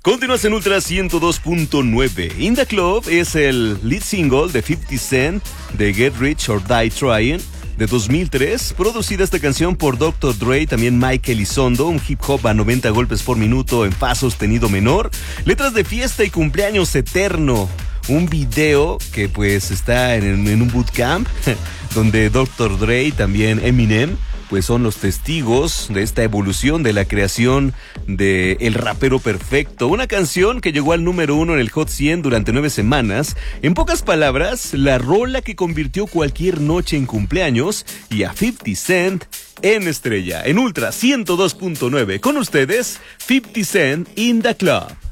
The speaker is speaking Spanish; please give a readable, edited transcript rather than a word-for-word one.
Continúas en Ultra 102.9. In the Club es el lead single de 50 Cent de Get Rich or Die Trying de 2003. Producida esta canción por Dr. Dre, también Mike Elizondo, un hip hop a 90 golpes por minuto en fa sostenido menor. Letras de fiesta y cumpleaños eterno. Un video que pues está en un bootcamp donde Dr. Dre y también Eminem pues son los testigos de esta evolución de la creación de El Rapero Perfecto, una canción que llegó al número 1 en el Hot 100 durante 9 semanas. En pocas palabras, la rola que convirtió cualquier noche en cumpleaños y a 50 Cent en estrella. En Ultra 102.9, con ustedes, 50 Cent in the Club.